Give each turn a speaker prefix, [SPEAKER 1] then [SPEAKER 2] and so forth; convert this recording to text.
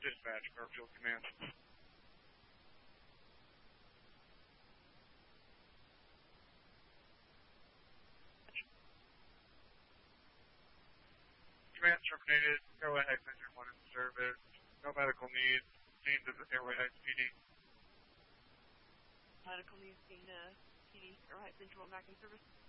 [SPEAKER 1] Dispatch, Garfield Command. Command terminated. Airway Heights Engine 1 in service. No medical needs. Scenes of Airway Heights PD.
[SPEAKER 2] Medical needs being PD. Airway Heights Engine 1 back in service.